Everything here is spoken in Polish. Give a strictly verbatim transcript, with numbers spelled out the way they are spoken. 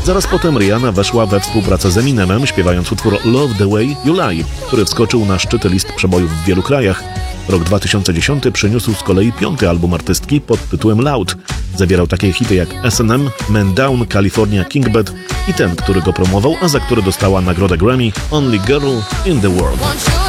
Zaraz potem Rihanna weszła we współpracę z Eminemem, śpiewając utwór Love the Way You Lie, który wskoczył na szczyty list przebojów w wielu krajach. Rok dwa tysiące dziesiąty przyniósł z kolei piąty album artystki pod tytułem Loud. Zawierał takie hity jak S and M, Man Down, California King Bed i ten, który go promował, a za który dostała nagrodę Grammy, Only Girl in the World.